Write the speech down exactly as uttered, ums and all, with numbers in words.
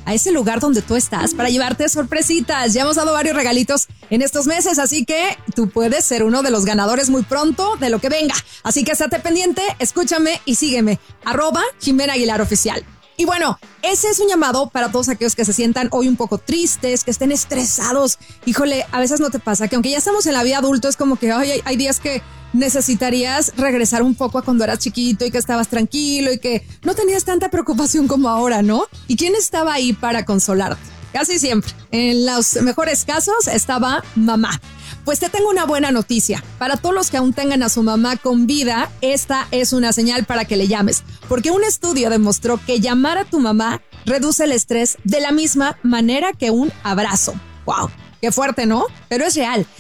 a ese lugar donde tú estás para llevarte sorpresitas. Ya hemos dado varios regalitos en estos meses, así que tú puedes ser uno de los ganadores muy pronto de lo que venga. Así que estate pendiente, escúchame y sígueme. Arroba Jimena Aguilar Oficial. Y bueno, ese es un llamado para todos aquellos que se sientan hoy un poco tristes, que estén estresados. Híjole, a veces no te pasa que aunque ya estamos en la vida adulto, es como que ay, hay, hay días que necesitarías regresar un poco a cuando eras chiquito y que estabas tranquilo y que no tenías tanta preocupación como ahora, ¿no? ¿Y quién estaba ahí para consolarte? Casi siempre. En los mejores casos estaba mamá. Pues te tengo una buena noticia. Para todos los que aún tengan a su mamá con vida, esta es una señal para que le llames. Porque un estudio demostró que llamar a tu mamá reduce el estrés de la misma manera que un abrazo. ¡Wow! Qué fuerte, ¿no? Pero es real.